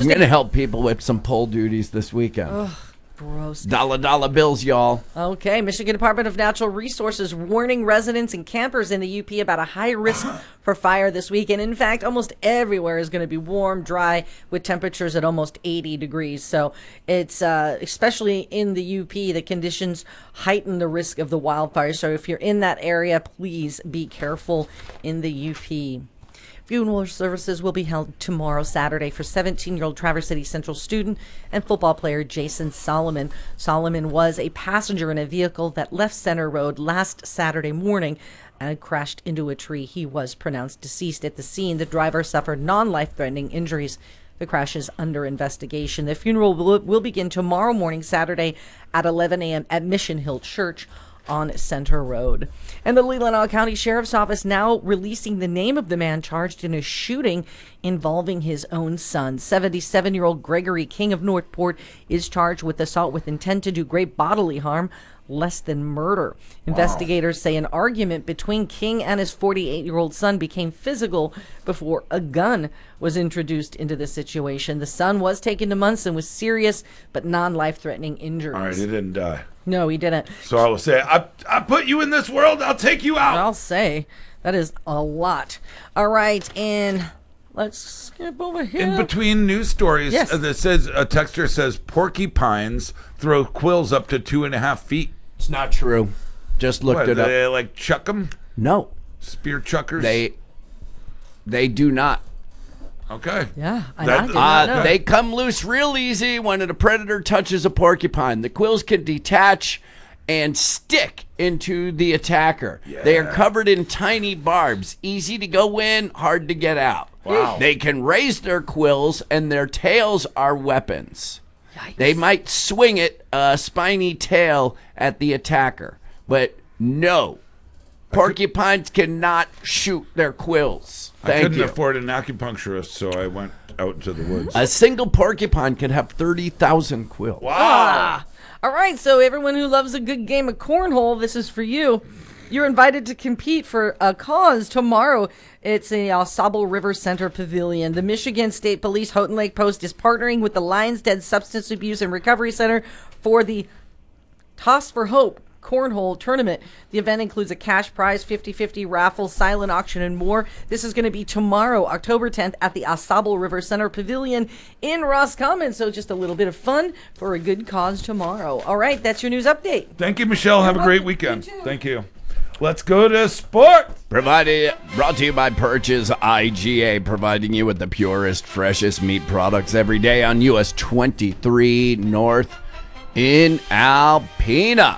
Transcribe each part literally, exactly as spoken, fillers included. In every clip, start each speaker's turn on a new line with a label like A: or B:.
A: I'm going to help people with some pole duties this weekend.
B: Ugh, gross.
A: Dollar dollar bills, y'all.
B: Okay, Michigan Department of Natural Resources warning residents and campers in the U P about a high risk for fire this week. And in fact, almost everywhere is going to be warm, dry, with temperatures at almost eighty degrees. So it's uh, especially in the U P, the conditions heighten the risk of the wildfire. So if you're in that area, please be careful in the U P. Funeral services will be held tomorrow, Saturday, for seventeen-year-old Traverse City Central student and football player Jason Solomon. Solomon was a passenger in a vehicle that left Center Road last Saturday morning and crashed into a tree. He was pronounced deceased at the scene. The driver suffered non-life-threatening injuries. The crash is under investigation. The funeral will, will begin tomorrow morning, Saturday, at eleven a.m. at Mission Hill Church on Center Road. And the Leelanau County Sheriff's Office now releasing the name of the man charged in a shooting involving his own son. seventy-seven-year-old Gregory King of Northport is charged with assault with intent to do great bodily harm, less than murder. Wow. Investigators say an argument between King and his forty-eight-year-old son became physical before a gun was introduced into the situation. The son was taken to Munson with serious but non-life-threatening injuries.
C: All right, he didn't die.
B: No, he didn't.
C: So I will say, I, I put you in this world, I'll take you out.
B: I'll say, that is a lot. All right, and let's skip over here.
C: In between news stories,
B: yes.
C: uh, that says, a texter says, porcupines throw quills up to two and a half feet.
A: It's not true. Just looked
C: What,
A: it up.
C: They like chuck them?
A: No.
C: Spear chuckers?
A: They, they do not.
C: Okay.
B: Yeah, I
C: That-
B: did not
A: Uh,
B: know.
A: they come loose real easy when a predator touches a porcupine. The quills can detach and stick into the attacker. They are covered in tiny barbs, easy to go in, hard to get out.
C: Wow.
A: They can raise their quills, and their tails are weapons.
B: Yikes.
A: They might swing it, a spiny tail, at the attacker, but no. Porcupines cannot shoot their quills.
C: I
A: Thank
C: couldn't
A: you.
C: afford an acupuncturist, so I went out to the woods.
A: A single porcupine can have thirty thousand quills.
C: Wow.
B: Ah. All right, so everyone who loves a good game of cornhole, this is for you. You're invited to compete for a cause tomorrow. It's a uh, Sable River Center Pavilion. The Michigan State Police Houghton Lake Post is partnering with the Lions Den Substance Abuse and Recovery Center for the Toss for Hope Cornhole Tournament. The event includes a cash prize, fifty-fifty raffle, silent auction, and more. This is going to be tomorrow, October tenth, at the Sable River Center Pavilion in Roscommon. So just a little bit of fun for a good cause tomorrow. All right, that's your news update.
C: Thank you, Michelle. Have a great weekend. Thank you. Let's go to sport.
A: Provided, brought to you by Purchase I G A, providing you with the purest, freshest meat products every day on U S twenty-three North in Alpena.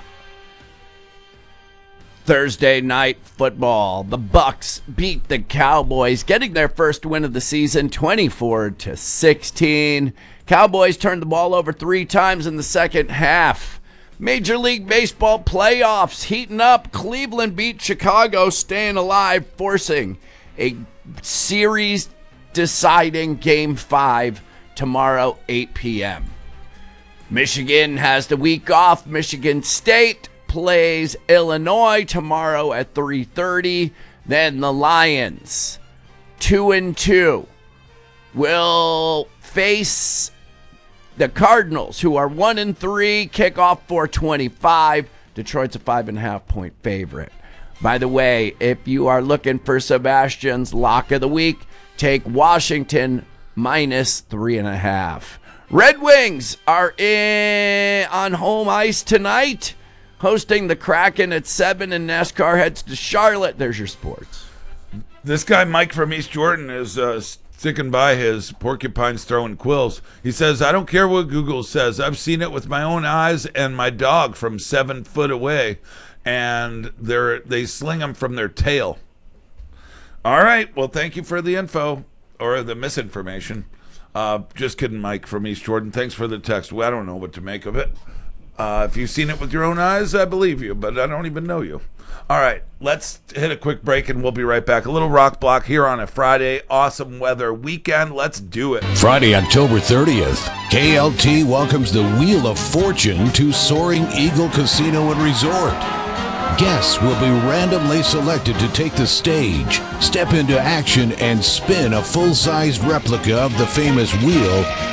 A: Thursday night football. The Bucks beat the Cowboys, getting their first win of the season, twenty-four to sixteen. Cowboys turned the ball over three times in the second half. Major League Baseball playoffs heating up. Cleveland beat Chicago, staying alive, forcing a series-deciding Game five tomorrow, eight p.m. Michigan has the week off. Michigan State plays Illinois tomorrow at three thirty. Then the Lions, two and two, will face the Cardinals, who are one and three. Kickoff four twenty-five. Detroit's a five and a half point favorite. By the way, if you are looking for Sebastian's lock of the week, take Washington minus three and a half. Red Wings are in on home ice tonight, hosting the Kraken at seven, and NASCAR heads to Charlotte. There's your sports.
C: This guy, Mike from East Jordan, is uh, sticking by his porcupines throwing quills. He says, I don't care what Google says. I've seen it with my own eyes and my dog from seven foot away, and they're, they sling them from their tail. All right. Well, thank you for the info or the misinformation. Uh, just kidding, Mike from East Jordan. Thanks for the text. Well, I don't know what to make of it. Uh, if you've seen it with your own eyes, I believe you, but I don't even know you. All right, let's hit a quick break, and we'll be right back. A little rock block here on a Friday. Awesome weather weekend. Let's do it.
D: Friday, October thirtieth, K L T welcomes the Wheel of Fortune to Soaring Eagle Casino and Resort. Guests will be randomly selected to take the stage, step into action, and spin a full-sized replica of the famous wheel